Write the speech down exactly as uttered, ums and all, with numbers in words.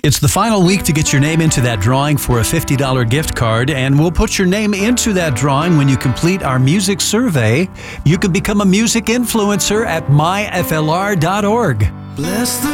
It's the final week to get your name into that drawing for a fifty dollars gift card, and we'll put your name into that drawing when you complete our music survey. You can become a music influencer at my f l r dot org. Bless the